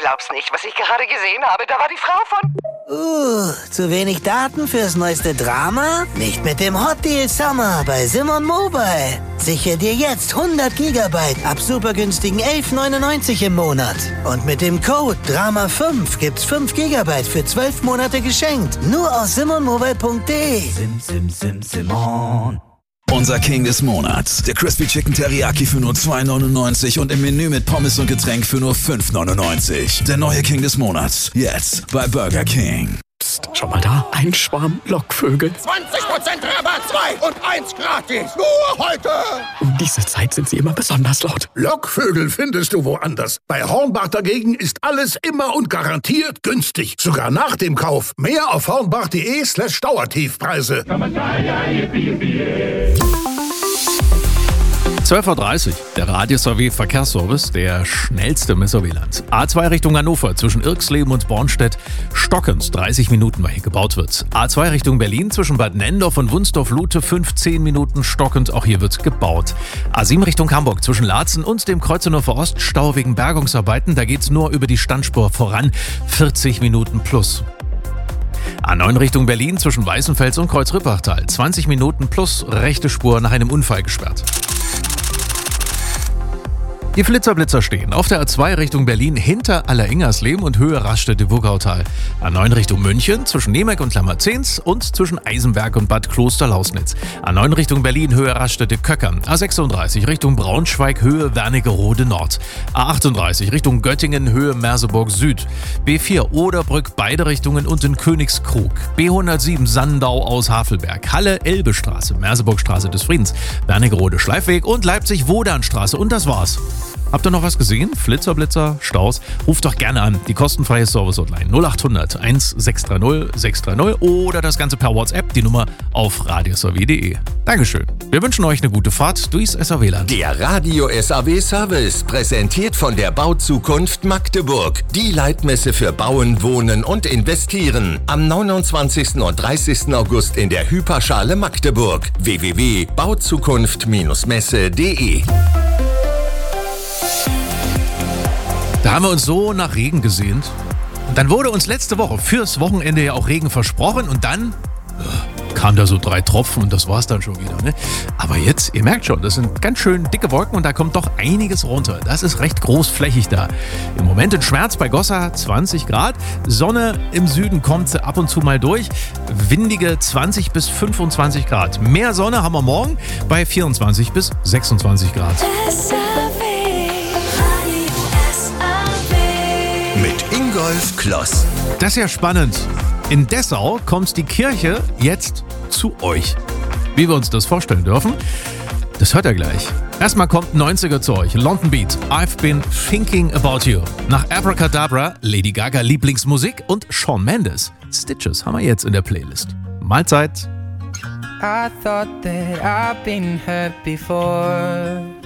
glaub's nicht, was ich gerade gesehen habe. Da war die Frau von... Zu wenig Daten fürs neueste Drama? Nicht mit dem Hot Deal Summer bei Simon Mobile. Sichere dir jetzt 100 Gigabyte ab super günstigen 11,99 im Monat. Und mit dem Code DRAMA5 gibt's 5 Gigabyte für 12 Monate geschenkt. Nur aus simonmobile.de. Simon. Unser King des Monats. Der Crispy Chicken Teriyaki für nur 2,99 und im Menü mit Pommes und Getränk für nur 5,99. Der neue King des Monats. Jetzt bei Burger King. Psst, schau mal da. Ein Schwarm Lockvögel. 20% Rabatt, 2 und 1 gratis. Nur heute. Um diese Zeit sind sie immer besonders laut. Lockvögel findest du woanders. Bei Hornbach dagegen ist alles immer und garantiert günstig. Sogar nach dem Kauf. Mehr auf hornbach.de/Dauertiefpreise. 12.30 Uhr, der Radio-SW-Verkehrsservice, der schnellste im SW-Land. A2 Richtung Hannover zwischen Irxleben und Bornstedt, stockend 30 Minuten, weil hier gebaut wird. A2 Richtung Berlin zwischen Bad Nendorf und Wunsdorf-Lute 15 Minuten stockend, auch hier wird gebaut. A7 Richtung Hamburg zwischen Laatzen und dem Kreuznachur Ost, Stau wegen Bergungsarbeiten, da geht's nur über die Standspur voran, 40 Minuten plus. A9 Richtung Berlin zwischen Weißenfels und Kreuz-Rippachtal, 20 Minuten plus, rechte Spur nach einem Unfall gesperrt. Die Flitzer stehen auf der A2 Richtung Berlin hinter Alleringersleben und Höhe Raststätte-Wugautal. A9 Richtung München zwischen Nemeck und Lammerzens und zwischen Eisenberg und Bad Kloster-Lausnitz. A9 Richtung Berlin Höhe Raststätte-Köckern. A36 Richtung Braunschweig Höhe Wernigerode Nord. A38 Richtung Göttingen Höhe Merseburg Süd. B4 Oderbrück beide Richtungen und in Königskrug. B107 Sandau aus Havelberg. Halle Elbestraße, Merseburgstraße des Friedens, Wernigerode Schleifweg und Leipzig-Wodanstraße. Und das war's. Habt ihr noch was gesehen? Flitzer, Staus? Ruft doch gerne an. Die kostenfreie Service-Hotline 0800 1630 630 oder das Ganze per WhatsApp, die Nummer auf radiosw.de. Dankeschön. Wir wünschen euch eine gute Fahrt durchs SAW-Land. Der Radio SAW Service, präsentiert von der Bauzukunft Magdeburg. Die Leitmesse für Bauen, Wohnen und Investieren. Am 29. und 30. August in der Hyperschale Magdeburg. www.bauzukunft-messe.de. Da haben wir uns so nach Regen gesehnt. Und dann wurde uns letzte Woche fürs Wochenende ja auch Regen versprochen und dann kam da so 3 Tropfen und das war's dann schon wieder. Ne? Aber jetzt, ihr merkt schon, das sind ganz schön dicke Wolken und da kommt doch einiges runter. Das ist recht großflächig da. Im Moment in Schmerz bei Gossa 20 Grad. Sonne im Süden kommt ab und zu mal durch. Windige 20 bis 25 Grad. Mehr Sonne haben wir morgen bei 24 bis 26 Grad. Mit Ingolf Kloss. Das ist ja spannend. In Dessau kommt die Kirche jetzt zu euch. Wie wir uns das vorstellen dürfen, das hört ihr gleich. Erstmal kommt 90er zu euch. London Beat, I've Been Thinking About You. Nach Abracadabra, Lady Gaga Lieblingsmusik und Shawn Mendes. Stitches haben wir jetzt in der Playlist. Mahlzeit. I thought that I've been hurt before.